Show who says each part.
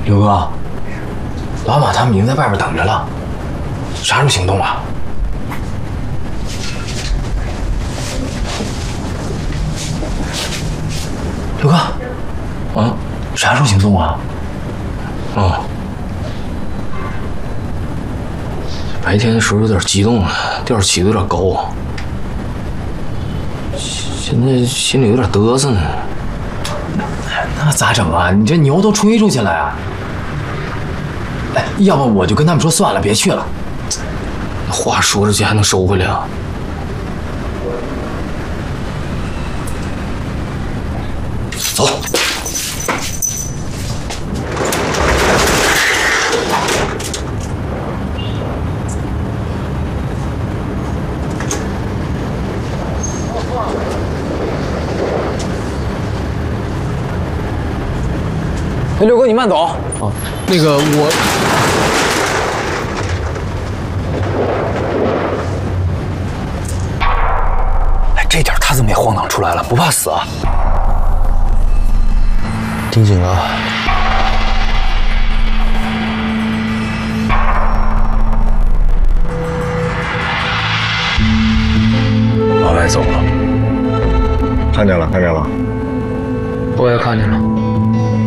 Speaker 1: 刘哥，老马他们已经在外边等着了，啥时候行动啊？刘哥，啥时候行动啊？白天的时候有点激动，调起的有点高，现在心里有点嘚瑟呢。那咋整啊？你这牛都吹出去了呀！哎，要不我就跟他们说算了，别去了。话说出去还能收回来啊？走。
Speaker 2: 哎，刘哥，你慢走。
Speaker 1: 哦，那个我。
Speaker 2: 哎，这点他怎么也晃荡出来了？不怕死啊？
Speaker 3: 盯紧了。
Speaker 2: 老外走了。
Speaker 3: 看见了，看见了。
Speaker 1: 我也看见了。